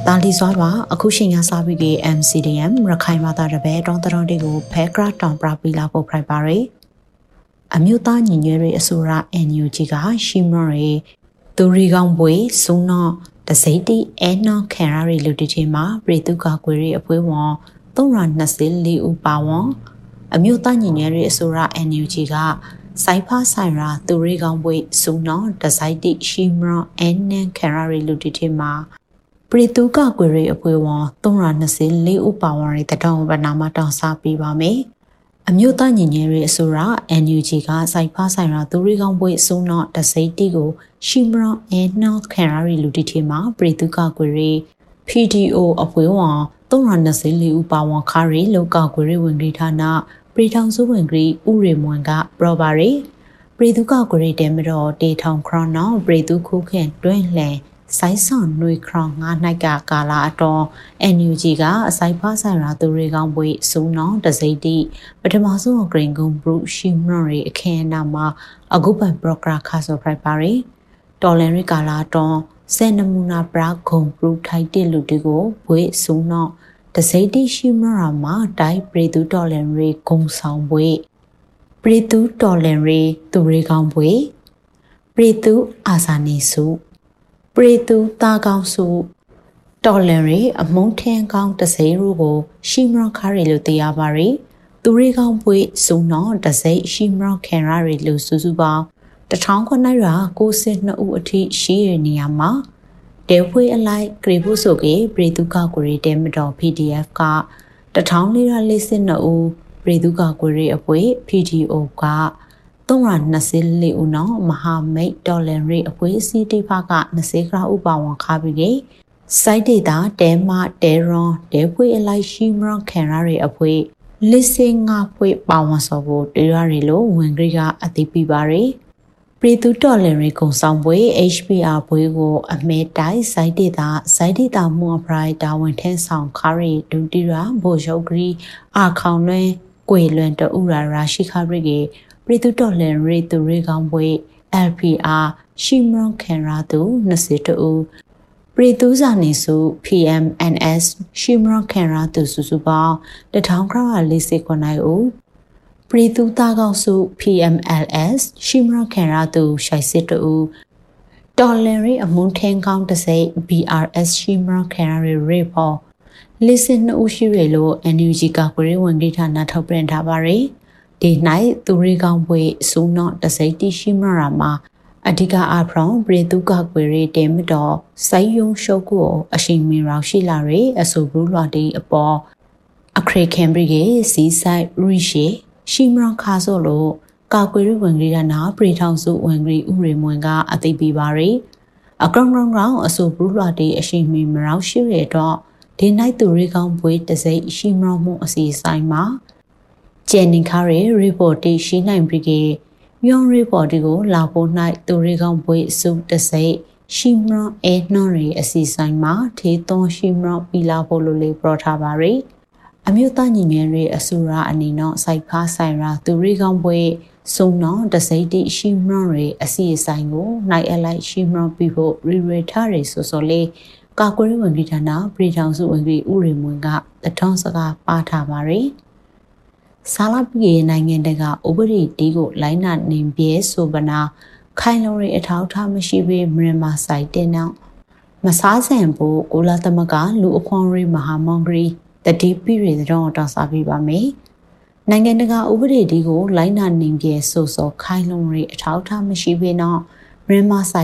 တာလီစွာပါအခုရှင်ရစာပြီးက MCDM ရခိုင်မာတာတပဲတောင်းတောင်းတေကိုဖဲကရတောင်ပရာပီလာဖို့ဖိုက်ပါရယ်အမျိုးသားညီညွတ်ရေးအစိုးရ NUG ကရှိမရေသူရီကောင်ပွေစုံနောတစိတိအဲနောခံရရီလူတီချင်းမှာပြည်သူကကွေရီအပွဲဝန်324ဦးပါဝန်အမျိုးသားညီညွတ်ရေးအစိုးရ NUG ကစိုက်ဖားဆိုင်ရာသူရီကောင်ပွေစုံနောတစိတိရှိမအဲနန်ခံရရီလူတီချင်းမှာပြည်သူကကွေရီအပွဲဝန်324ဦးပါဝင်တဲ့တောင်းပနာမတောင်းစားပေးပါမယ်။အမျိုးသားညီညွတ်ရေးအစိုးရ NUG ကစိုက်ဖားဆိုင်ရာသူရီကောင်ပွေစုံနောတစိတိကိုရှိမအဲနောခံရရီလူတီချင်းမှာပြည်သူကကွေရီ PDO အပွဲဝန်324ဦးပါဝင်ခါရီလောကကွေရီဝင်ကြီးဌာနပြည်ထောင်စုဝင်ကြီးဦးရေမွန်ကပရောပါရီပြည်သူကကွေရီတဲမတော်တေထောင်ခရနောပြည်သူခုခင်တွင်းလှန်စိုင်းဆောင်နှွေခေါငါးနိုင်ကကာလာအတော် NUG ကအစိုက်ဖားဆိုင်ရာသူတွေကောင်းပွေစုံနောတစိတိပထမဆုံးဂရင်ကုံဘရုရှိမရီအခင်းအနာမှာအခုပန်ပရောဂရာခါဆိုဖရိုက်ပါရီတော်လန်ရီကာလာတော်စဲနမူနာပရာဂုံဘရုထိုက်တဲ့လူတွေကိုဘွေစုံနောတစိတိရှိမရာမှာတိုင်းပြည်သူတော်လန်ရီဂုံဆောင်ဘွေပြည်သူတော်လန်ရီသူတွေကောင်းဘွေပြည်သူအာဇာနည်စုပြည်သူတာကောင်းစုတော်လန်ရီအမုန်းထင်းကောင်းတစိရူကိုရှိမရခါရီလို့သိရပါရီသူရီကောင်းပွေစုံနောတစိရှိမရခံရရီလို့စုစုပေါင်း1992ဦးအထိရှိရနေရမှာတဲဖွေအလိုက်ဂရေဖို့ဆိုကေပြည်သူကကိုရီတဲမတော် PDF က1442ဦးပြည်သူကကိုရီအပွေ PDO က324ဦးနော်မဟာမိတ်တော်လန်ရီအပွေစီတီဖာက20ခရာဥပဝန်ခါပြီးကေစိုက်ဒေတာတဲမတဲရွန်တဲဖွေအလိုက်ရှိမရခံရရီအပွေလစ်စင်ငါဖွေပါဝန်စောဖို့တွေ့ရရီလို့ဝင်ကြီးကအသိပြပါရီပြည်သူတော်လန်ရီကုံဆောင်ပွဲ HPR ဘွေကိုအမဲတိုင်းစိုက်ဒေတာမှုအပရိုက်တာဝန်ထင်းဆောင်ခါရီဒူတီရာဘိုရုပ်ဂရီအခါင်လွဲကွေလွန်တူရာရှိခါရီကေပြည်သူတော်လန်ရီသူရီကောင်းပွဲ LPR ရှိမရခံရသူ22ဦးပြည်သူစာနေစု PMNS ရှိမရခံရသူစုစုပေါင်း1949ဦးပြည်သူသားကောင်းစု PMLS ရှိမရခံရသူ82ဦးတော်လန်ရီအမုန်းထင်းကောင်းတစိ BRS ရှိမရခံရရီပေါ်လစ်စင်2ဦးရှိရလို့ NUG ကကွေဝင်ကြီးဌာနထုတ်ပြန်ထားပါရီဒီနိုင်သူရီကောင်းပွေစုံနောတစိတိရှိမရာမှာအဓိကအဖရောင်ပြည်သူကကွေရီတဲမတော်စိုင်းယုံရှုပ်ကိုအရှိန်မီရောင်ရှိလာရီအဆိုဘူးလွှာတီအပေါ်အခရေခင်ဘရီကေစီဆိုင်ရီရှိမရခါဆိုလို့ကာကွေရီဝင်ကြီးကနာပြည်ထောင်စုဝင်ကြီးဥရေမွန်ကအသိပေးပါရီအကောင်ကောင်အဆိုဘူးလွှာတီအရှိန်မီမရောင်ရှိရတော့ဒီနိုင်သူရီကောင်းပွေတစိရှိမရမှုအစီဆိုင်မှာကျန်နေခါရီရီပေါ်တီရှိနိုင်ပြီကေမြုံရီပေါ်တီကိုလာဖို့၌သူရီကောင်းပွေစုတစိရှိမရအဲနှောရီအစီဆိုင်မှာထေသွန်ရှိမရပီလာဖို့လိုလေးပြောထားပါရီအမျိုးသားညီညွတ်ရေးအစိုးရအနေနဲ့စိုက်ဖားဆိုင်ရာသူရီကောင်းပွေစုံနောတစိတိရှိမရရီအစီဆိုင်ကိုနိုင်အလိုက်ရှိမရပြီးဖို့ရီထားရီဆိုလေးကာကွယ်ဝင်ကြီးဌာနပြည်ထောင်စုဝင်ကြီးဦးရေမွန်ကတထောင်းစကားပါထားပါရီဆာလပြေနိုင်ငံတကာဥပဒေတီးကိုလိုင်းနာနေပြဲဆိုပနာခိုင်လုံရီအထောက်ထားမရှိပေမြန်မာဆိုင်တဲ့နောက်မစားဆန်ဖို့ကိုလာသမကလူအခွန်ရီမဟာမောင်ဂရီတတိပိရီတော်တောင်းစားပြပါမယ်နိုင်ငံတကာဥပဒေတီးကိုလိုင်းနာနေပြဲဆိုခိုင်လုံရီအထောက်ထားမရှိပေနောက်မြန်မာဆိုင်